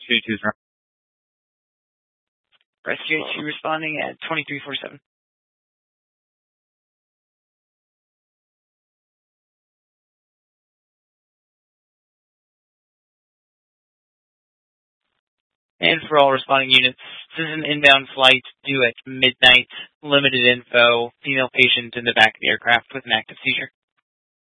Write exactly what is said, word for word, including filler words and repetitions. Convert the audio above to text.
two two zero. Rescue H two responding at twenty-three forty-seven. And for all responding units, this is an inbound flight due at midnight. Limited info. Female patient in the back of the aircraft with an active seizure.